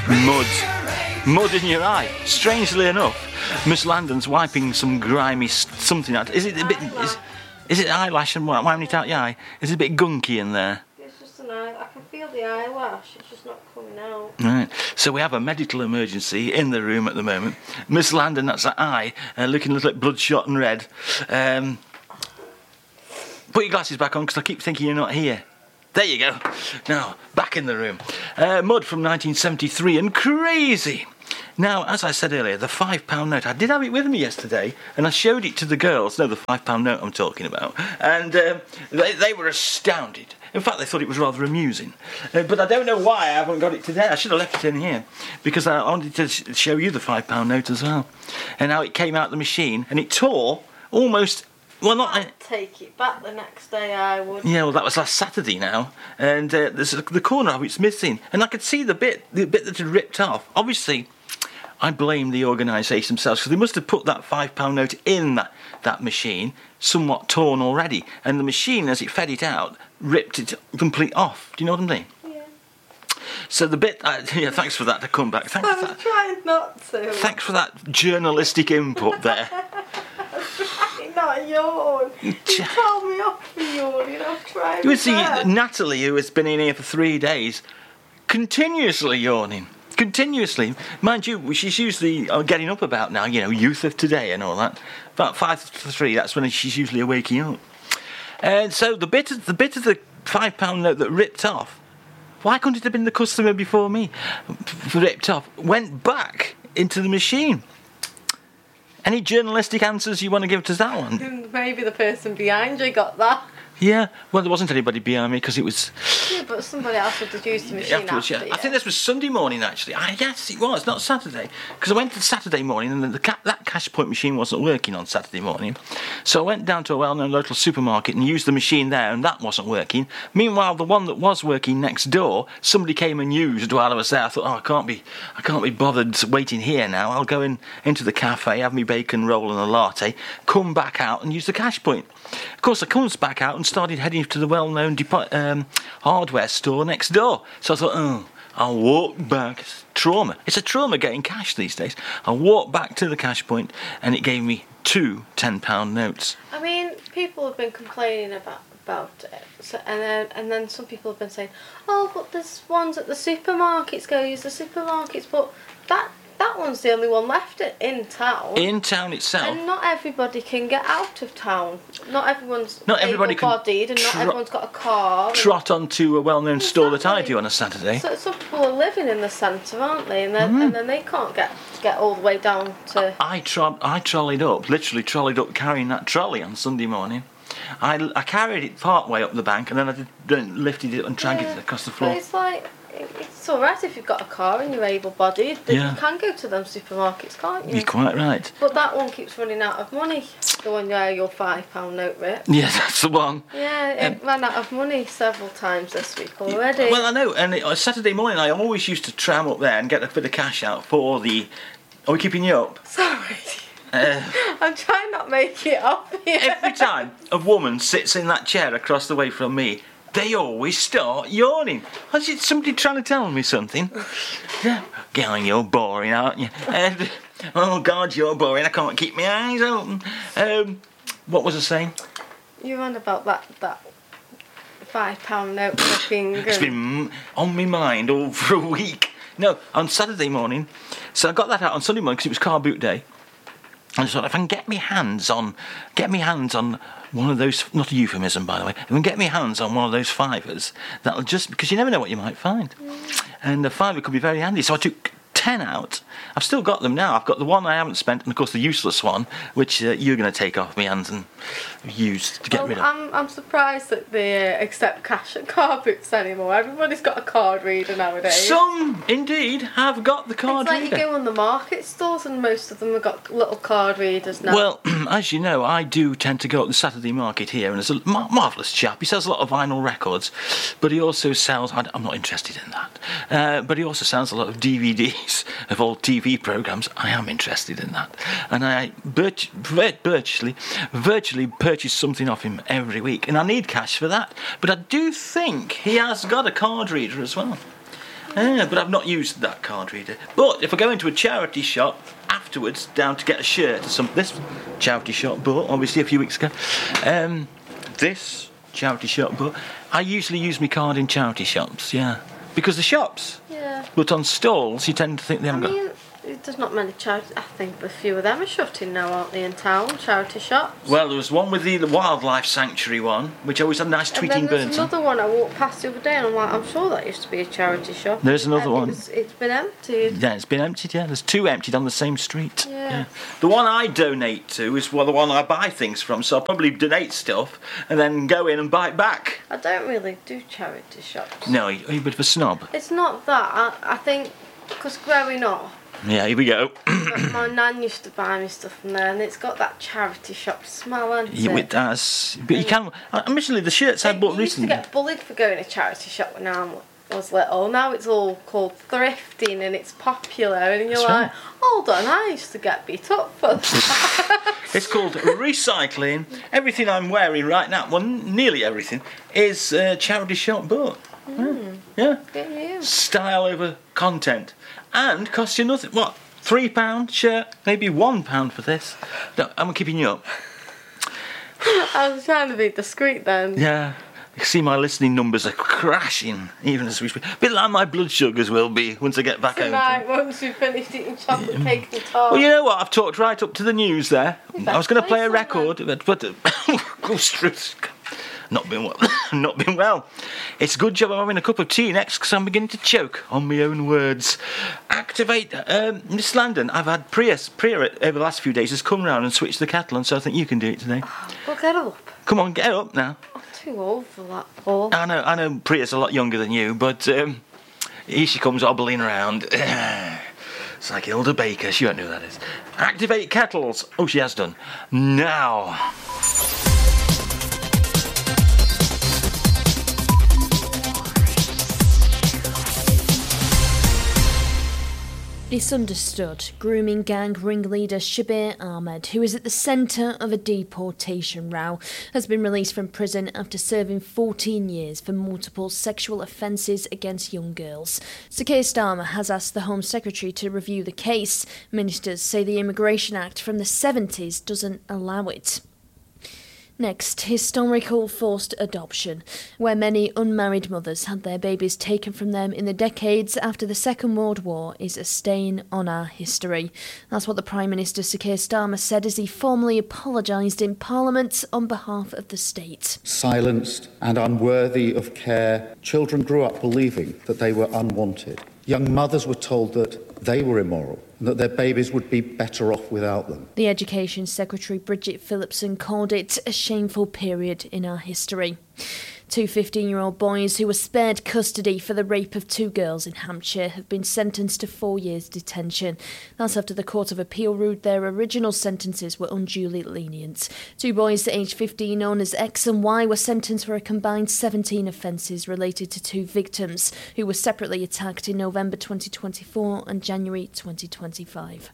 Mud in your eye. Strangely enough, Miss Landon's wiping some grimy something out. Is it a bit? Is it eyelash and what? Wiping it out your eye? Is it a bit gunky in there? It's just an eye. I can feel the eyelash. It's just not coming out. Right. So we have a medical emergency in the room at the moment. Miss Landon, that's her eye, looking a little bit bloodshot and red. Put your glasses back on because I keep thinking you're not here. There you go. Now, back in the room. Mud from 1973 and crazy. Now, as I said earlier, the £5 note, I did have it with me yesterday and I showed it to the girls. No, the £5 note I'm talking about. And they were astounded. In fact, they thought it was rather amusing. But I don't know why I haven't got it today. I should have left it in here because I wanted to show you the £5 note as well. And now it came out the machine and it tore almost... Well, not. I'd take it back the next day. I would. Yeah, well, that was last Saturday now, and there's the corner of it's missing, and I could see the bit that had ripped off. Obviously, I blame the organisation themselves because they must have put that £5 note in that machine, somewhat torn already, and the machine, as it fed it out, ripped it complete off. Do you know what I mean? Yeah. So the bit, yeah, thanks for that to come back. Thanks for I that. was trying not to. Thanks for that journalistic input there. Not yawn. You told me off for yawning. I'm trying. You would see Natalie, who has been in here for 3 days, continuously yawning. Continuously. Mind you, she's usually getting up about now, you know, youth of today and all that. About 5 to 3, that's when she's usually waking up. And so the bit of the £5 note that ripped off, why couldn't it have been the customer before me? Ripped off, went back into the machine. Any journalistic answers you want to give to that one? Maybe the person behind you got that. Yeah, well, there wasn't anybody behind me because it was... Yeah, but somebody else would have used the machine afterwards, after yeah. I think this was Sunday morning, actually. Yes, it was, not Saturday. Because I went to Saturday morning and that cash point machine wasn't working on Saturday morning. So I went down to a well-known local supermarket and used the machine there, and that wasn't working. Meanwhile, the one that was working next door, somebody came and used while I was there. I thought, I can't be bothered waiting here now. I'll go into the cafe, have me bacon roll and a latte, come back out and use the cash point. Of course, I comes back out and started heading to the well-known hardware store next door. So I thought, I'll walk back. It's trauma. It's a trauma getting cash these days. I walked back to the cash point and it gave me 2 £10 notes. I mean, people have been complaining about it. So, and then some people have been saying, oh, but there's ones at the supermarkets, go use the supermarkets. But that one's the only one left in town. In town itself. And not everybody can get out of town. Not everyone's able-bodied and not everyone's got a car. Trot onto a well-known store that I do on a Saturday. So some people are living in the centre, aren't they? And then they can't get all the way down to... I trolleyed up, literally trolleyed up carrying that trolley on Sunday morning. I carried it part way up the bank and then I lifted it and dragged it across the floor. But it's like... It's alright if you've got a car and you're able-bodied. Yeah. You can go to them supermarkets, can't you? You're quite right. But that one keeps running out of money. The one where your £5 note ripped. Yeah, that's the one. Yeah, it ran out of money several times this week already. Well, I know. And Saturday morning I always used to tram up there and get a bit of cash out for the... Are we keeping you up? Sorry. I'm trying not to make it up here. Every time a woman sits in that chair across the way from me, they always start yawning. Is it somebody trying to tell me something? Yeah. God, you're boring, aren't you? Oh, God, you're boring. I can't keep my eyes open. What was I saying? You're on about that £5 note flipping. It's been on my mind all for a week. No, on Saturday morning. So I got that out on Sunday morning because it was car boot day. And I thought, if I can get my hands on one of those, not a euphemism by the way, if I can get my hands on one of those fivers, that'll just, because you never know what you might find. And the fiver could be very handy. So I took 10 out. I've still got them now. I've got the one I haven't spent, and of course the useless one, which you're going to take off my hands and use to get rid of. I'm surprised that they accept cash at car boots anymore. Everybody's got a card reader nowadays. Some, indeed, have got the card reader. It's like you go on the market stores and most of them have got little card readers now. Well, as you know, I do tend to go at the Saturday market here, and there's a marvellous chap. He sells a lot of vinyl records, but he also sells... I'm not interested in that. But he also sells a lot of DVDs of old TV programmes. I am interested in that. And I virtually purchase something off him every week. And I need cash for that. But I do think he has got a card reader as well. But I've not used that card reader. But if I go into a charity shop afterwards, down to get a shirt or this charity shop bought, obviously a few weeks ago, this charity shop bought, I usually use my card in charity shops, because the shops, but on stalls, you tend to think they haven't got... There's not many charities. I think a few of them are shutting now, aren't they, in town, charity shops? Well, there was one with the wildlife sanctuary one, which always had a nice Tweeting Burton. There's another one I walked past the other day, and I'm like, I'm sure that used to be a charity shop. There's another one. It's been emptied. Yeah, it's been emptied, There's two emptied on the same street. Yeah. The one I donate to is the one I buy things from, so I'll probably donate stuff and then go in and buy it back. I don't really do charity shops. No, you're a bit of a snob. It's not that. I think, because growing up, yeah, here we go. my nan used to buy me stuff from there, and it's got that charity shop smell, hasn't it? It does. But you can... Admittedly, the shirts I bought recently... I used to get bullied for going to charity shop when I was little. Now it's all called thrifting, and it's popular, and you're like, hold on, I used to get beat up for that. It's called recycling. Everything I'm wearing right now, well, nearly everything, is charity shop bought. Yeah. Style over content. And costs you nothing. What? £3 shirt? Maybe £1 for this? No, I'm keeping you up. I was trying to be discreet then. Yeah. You see my listening numbers are crashing, even as we speak. A bit like my blood sugars will be once I get back home. Tonight, once we've finished eating chocolate cake and tart. Well, you know what? I've talked right up to the news there. I was going to play a record, but not been well. Not been well. It's a good job I'm having a cup of tea next, because I'm beginning to choke on my own words. Activate, Miss Landon. I've had Priya over the last few days has come round and switched the kettle on, so I think you can do it today. Well, get up. Come on, get up now. I'm too old for that, Paul. I know. Priya's a lot younger than you, but here she comes hobbling around. It's like Hilda Baker. She won't know who that is. Activate kettles. Oh, she has done. Now. It's understood grooming gang ringleader Shabir Ahmed, who is at the centre of a deportation row, has been released from prison after serving 14 years for multiple sexual offences against young girls. Sir Keir Starmer has asked the Home Secretary to review the case. Ministers say the Immigration Act from the 70s doesn't allow it. Next, historical forced adoption, where many unmarried mothers had their babies taken from them in the decades after the Second World War, is a stain on our history. That's what the Prime Minister Sir Keir Starmer said as he formally apologised in Parliament on behalf of the state. Silenced and unworthy of care, children grew up believing that they were unwanted. Young mothers were told that they were immoral and that their babies would be better off without them. The Education Secretary Bridget Phillipson called it a shameful period in our history. Two 15-year-old boys who were spared custody for the rape of two girls in Hampshire have been sentenced to 4 years detention. That's after the Court of Appeal ruled their original sentences were unduly lenient. Two boys aged 15, known as X and Y, were sentenced for a combined 17 offences related to two victims who were separately attacked in November 2024 and January 2025.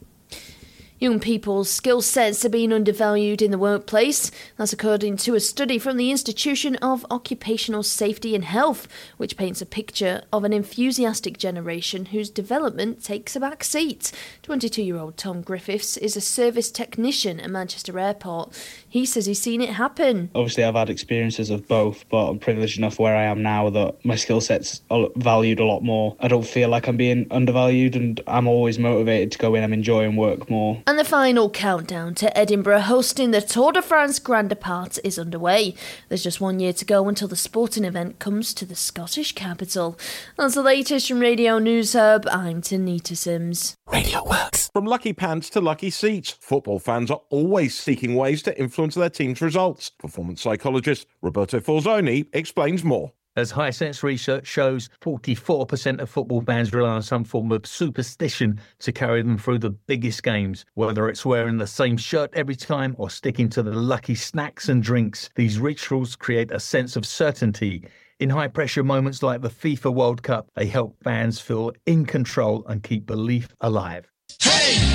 Young people's skill sets are being undervalued in the workplace. That's according to a study from the Institution of Occupational Safety and Health, which paints a picture of an enthusiastic generation whose development takes a back seat. 22-year-old Tom Griffiths is a service technician at Manchester Airport. He says he's seen it happen. Obviously, I've had experiences of both, but I'm privileged enough where I am now that my skill set's valued a lot more. I don't feel like I'm being undervalued, and I'm always motivated to go in and enjoy and work more. And the final countdown to Edinburgh hosting the Tour de France Grand Depart is underway. There's just 1 year to go until the sporting event comes to the Scottish capital. That's the latest from Radio News Hub. I'm Tanita Sims. Radio Works. From lucky pants to lucky seats, football fans are always seeking ways to influence their team's results. Performance psychologist Roberto Falzoni explains more. As Hisense research shows, 44% of football fans rely on some form of superstition to carry them through the biggest games. Whether it's wearing the same shirt every time or sticking to the lucky snacks and drinks, these rituals create a sense of certainty. In high-pressure moments like the FIFA World Cup, they help fans feel in control and keep belief alive.